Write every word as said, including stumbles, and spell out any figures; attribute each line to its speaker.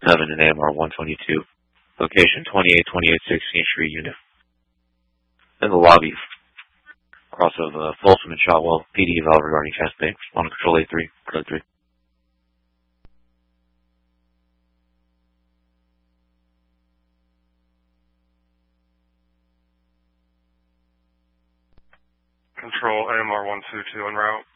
Speaker 1: seven and A M R one twenty-two. Location twenty-eight twenty-eight sixteenth Street unit. In the lobby, across of uh, Folsom and Shotwell, P D eval regarding chest pain. On control A three, code three.
Speaker 2: Control A M R one two two en route.